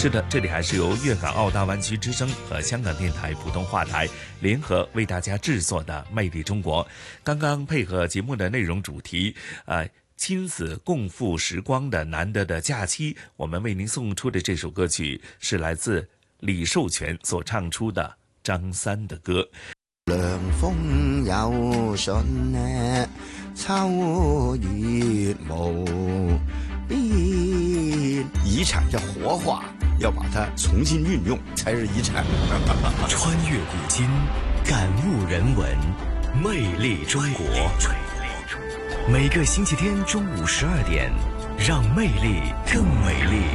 是的，这里还是由粤港澳大湾区之声和香港电台普通话台联合为大家制作的《魅力中国》。刚刚配合节目的内容主题，亲子共赴时光的难得的假期，我们为您送出的这首歌曲是来自李寿全所唱出的张三的歌。 涼風有信呢，秋月無邊。遺產要活化，要把它重新運用，才是遺產。 穿越古今，感悟人文，魅力中國。每个星期天中午12点，让魅力更美丽。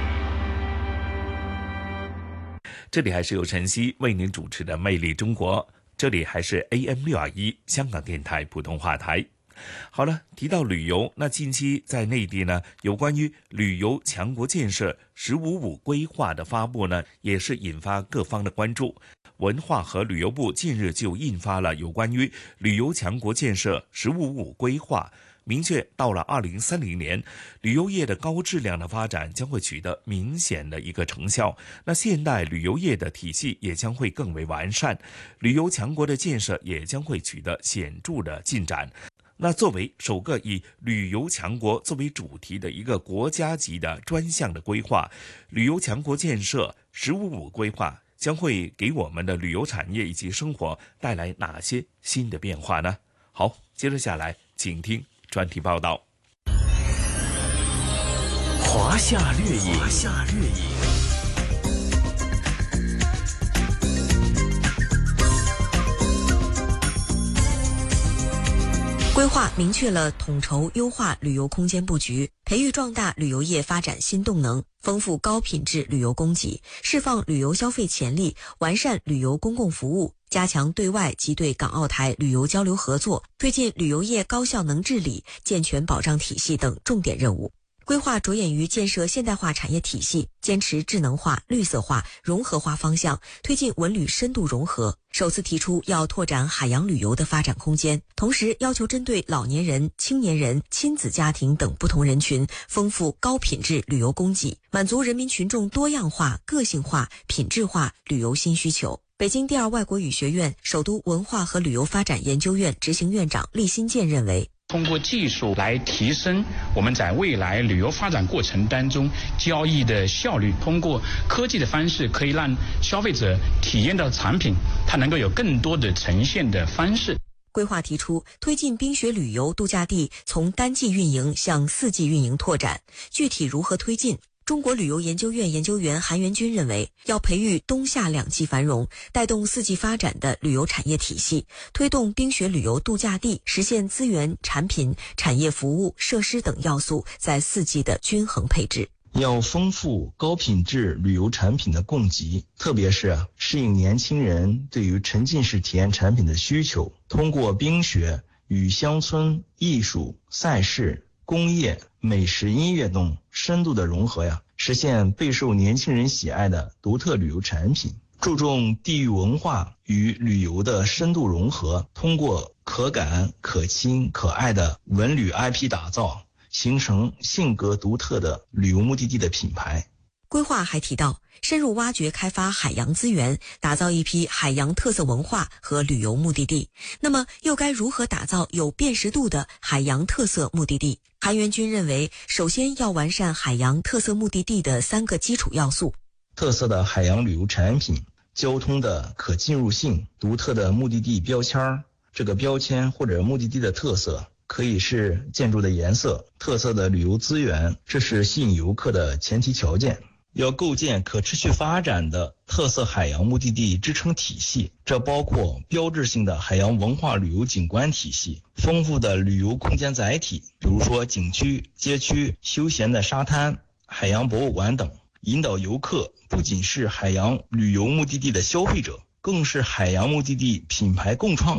这里还是由晨曦为您主持的《魅力中国》。这里还是 AM621 香港电台普通话台。好了，提到旅游，那近期在内地呢，有关于旅游强国建设“15+5”规划的发布呢，也是引发各方的关注。文化和旅游部近日就印发了有关于旅游强国建设“15+5”规划，明确到了2030年，旅游业的高质量的发展将会取得明显的一个成效。那现代旅游业的体系也将会更为完善，旅游强国的建设也将会取得显著的进展。那作为首个以旅游强国作为主题的一个国家级的专项的规划，旅游强国建设“15+5”规划将会给我们的旅游产业以及生活带来哪些新的变化呢？好，接着下来请听专题报道。 华夏掠影， 规划明确了统筹优化旅游空间布局，培育壮大旅游业发展新动能，丰富高品质旅游供给，释放旅游消费潜力，完善旅游公共服务，加强对外及对港澳台旅游交流合作，推进旅游业高效能治理、健全保障体系等重点任务。规划着眼于建设现代化产业体系，坚持智能化、绿色化、融合化方向，推进文旅深度融合。首次提出要拓展海洋旅游的发展空间，同时要求针对老年人、青年人、亲子家庭等不同人群，丰富高品质旅游供给，满足人民群众多样化、个性化、品质化旅游新需求。北京第二外国语学院首都文化和旅游发展研究院执行院长厉新建认为， 通过技术来提升我们在未来旅游发展过程当中交易的效率，通过科技的方式可以让消费者体验到产品它能够有更多的呈现的方式。 规划提出推进冰雪旅游度假地从单季运营向4季运营拓展，具体如何推进？中国旅游研究院研究员韩元军认为，要培育冬夏2季繁荣，带动4季发展的旅游产业体系，推动冰雪旅游度假地实现资源、产品、产业服务、设施等要素在4季的均衡配置。 要丰富高品质旅游产品的供给，特别是适应年轻人对于沉浸式体验产品的需求，通过冰雪与乡村、艺术、赛事、工业、美食、音乐等深度的融合实现备受年轻人喜爱的独特旅游产品。注重地域文化与旅游的深度融合，通过可感、可亲、可爱的文旅 IP 打造，形成性格独特的旅游目的地的品牌。 规划还提到，深入挖掘开发海洋资源，打造一批海洋特色文化和旅游目的地。那么又该如何打造有辨识度的海洋特色目的地？韩元军认为，首先要完善海洋特色目的地的3个基础要素： 特色的海洋旅游产品、交通的可进入性、独特的目的地标签。这个标签或者目的地的特色可以是建筑的颜色、特色的旅游资源，这是吸引游客的前提条件。要构建可持续发展的特色海洋目的地支撑体系，这包括标志性的海洋文化旅游景观体系、丰富的旅游空间载体，比如说景区、街区、休闲的沙滩、海洋博物馆等，引导游客不仅是海洋旅游目的地的消费者，更是海洋目的地品牌共创